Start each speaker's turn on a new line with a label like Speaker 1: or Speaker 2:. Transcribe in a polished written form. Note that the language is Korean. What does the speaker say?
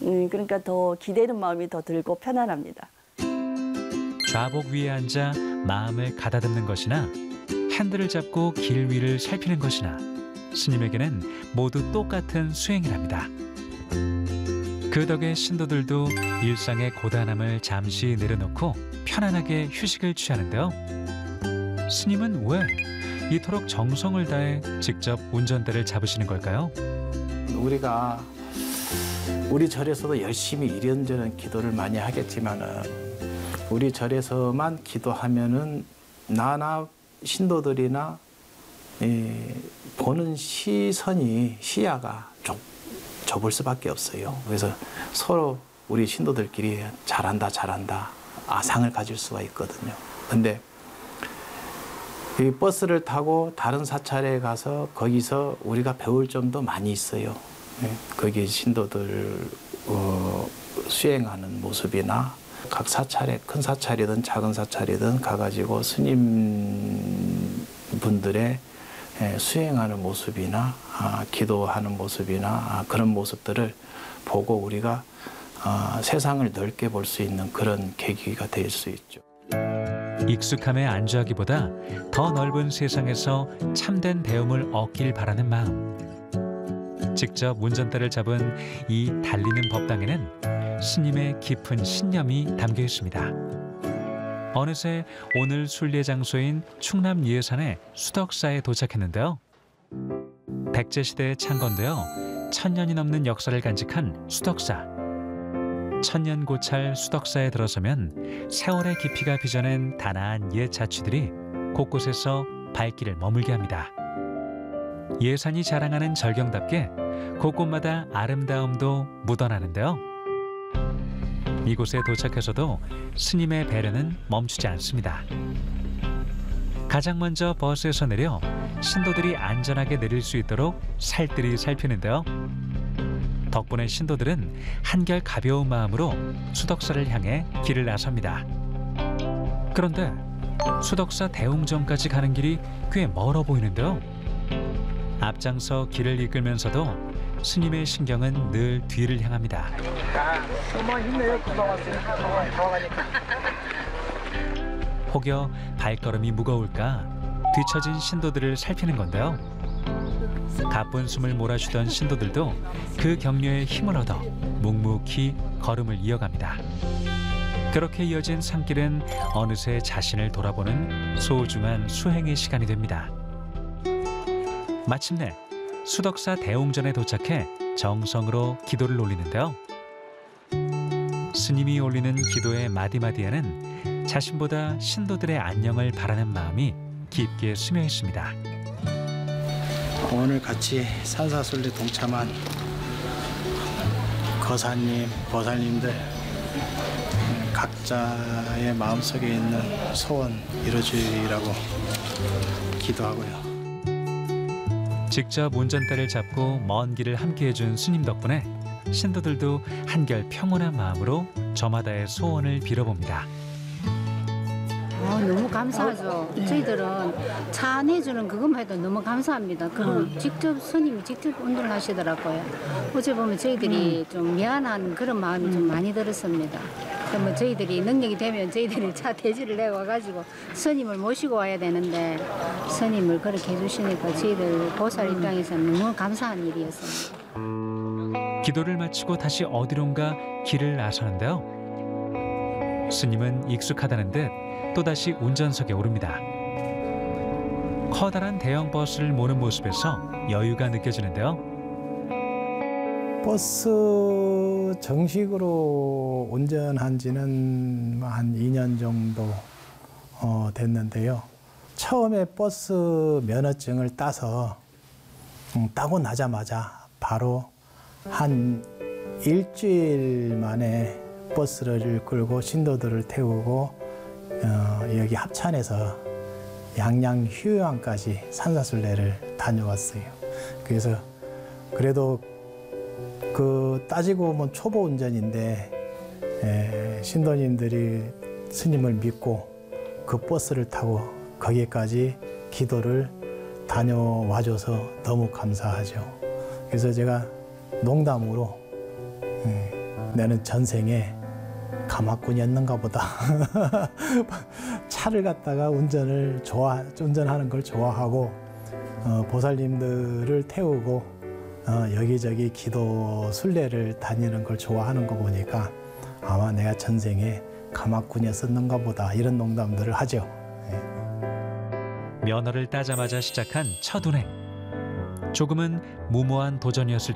Speaker 1: 그러니까 더 기대는 마음이 더 들고 편안합니다.
Speaker 2: 좌복 위에 앉아 마음을 가다듬는 것이나 핸들을 잡고 길 위를 살피는 것이나 스님에게는 모두 똑같은 수행이랍니다. 그 덕에 신도들도 일상의 고단함을 잠시 내려놓고 편안하게 휴식을 취하는데요. 스님은 왜 이토록 정성을 다해 직접 운전대를 잡으시는 걸까요?
Speaker 3: 우리가 우리 절에서도 열심히 이런저런 기도를 많이 하겠지만은 우리 절에서만 기도하면은 나나 신도들이나 보는 시야가 좀 좁을 수밖에 없어요. 그래서 서로 우리 신도들끼리 잘한다 아상을 가질 수가 있거든요. 근데 이 버스를 타고 다른 사찰에 가서 거기서 우리가 배울 점도 많이 있어요. 거기 신도들 수행하는 모습이나 각 사찰에 큰 사찰이든 작은 사찰이든 가가지고 스님분들의 수행하는 모습이나 기도하는 모습이나 그런 모습들을 보고 우리가 세상을 넓게 볼 수 있는 그런 계기가 될 수 있죠.
Speaker 2: 익숙함에 안주하기보다 더 넓은 세상에서 참된 배움을 얻길 바라는 마음. 직접 운전대를 잡은 이 달리는 법당에는 스님의 깊은 신념이 담겨 있습니다. 어느새 오늘 순례 장소인 충남 예산의 수덕사에 도착했는데요. 백제시대에 창건되어 1000년이 넘는 역사를 간직한 수덕사. 천년고찰 수덕사에 들어서면 세월의 깊이가 빚어낸 단아한 옛 자취들이 곳곳에서 발길을 머물게 합니다. 예산이 자랑하는 절경답게 곳곳마다 아름다움도 묻어나는데요. 이곳에 도착해서도 스님의 배려는 멈추지 않습니다. 가장 먼저 버스에서 내려 신도들이 안전하게 내릴 수 있도록 살뜰히 살피는데요. 덕분에 신도들은 한결 가벼운 마음으로 수덕사를 향해 길을 나섭니다. 그런데 수덕사 대웅전까지 가는 길이 꽤 멀어 보이는데요. 앞장서 길을 이끌면서도 스님의 신경은 늘 뒤를 향합니다. 혹여 발걸음이 무거울까 뒤처진 신도들을 살피는 건데요. 가쁜 숨을 몰아쉬던 신도들도 그 격려에 힘을 얻어 묵묵히 걸음을 이어갑니다. 그렇게 이어진 산길은 어느새 자신을 돌아보는 소중한 수행의 시간이 됩니다. 마침내 수덕사 대웅전에 도착해 정성으로 기도를 올리는데요. 스님이 올리는 기도의 마디마디에는 자신보다 신도들의 안녕을 바라는 마음이 깊게 스며 있습니다.
Speaker 3: 오늘 같이 산사순례 동참한 거사님, 보살님들 각자의 마음속에 있는 소원 이루어지라고 기도하고요.
Speaker 2: 직접 운전대를 잡고 먼 길을 함께 해준 스님 덕분에 신도들도 한결 평온한 마음으로 저마다의 소원을 빌어봅니다.
Speaker 4: 너무 감사하죠. 저희들은 차 안내주는 그것만 해도 너무 감사합니다. 그럼 직접 스님이 직접 운전을 하시더라고요. 어제 보면 저희들이 좀 미안한 그런 마음이 좀 많이 들었습니다. 그러면 저희들이 능력이 되면 저희들이 차 대지를 내와가지고 스님을 모시고 와야 되는데 스님을 그렇게 해주시니까 저희들 보살 입장에서는 너무 감사한 일이었습니다.
Speaker 2: 기도를 마치고 다시 어디론가 길을 나서는데요. 스님은 익숙하다는 듯 또다시 운전석에 오릅니다. 커다란 대형 버스를 모는 모습에서 여유가 느껴지는데요.
Speaker 3: 버스 정식으로 운전한 지는 한 2년 정도 됐는데요. 처음에 버스 면허증을 따서 따고 나자마자 바로 한 일주일 만에 버스를 끌고 신도들을 태우고 여기 합천에서 양양 휴양까지 산사순례를 다녀왔어요. 그래서 그래도 그 따지고 보면 초보 운전인데 신도님들이 스님을 믿고 그 버스를 타고 거기까지 기도를 다녀와줘서 너무 감사하죠. 그래서 제가 농담으로 나는 전생에 가마꾼이었는가 보다. 차를 갖다가 운전하는 걸 좋아하고 보살님들을 태우고 여기저기 기도 순례를 다니는 걸 좋아하는 거 보니까 아마 내가 전생에 가마꾼이었었는가 보다 이런 농담들을 하죠.
Speaker 2: 면허를 따자마자 시작한 첫 운행. 조금은 무모한 도전이었을